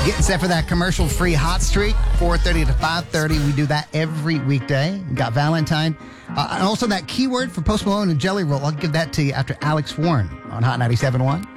Getting set for that commercial-free hot streak, 4:30 to 5:30. We do that every weekday. We got Valentine. And also that keyword for Post Malone and Jelly Roll. I'll give that to you after Alex Warren on Hot 97.1.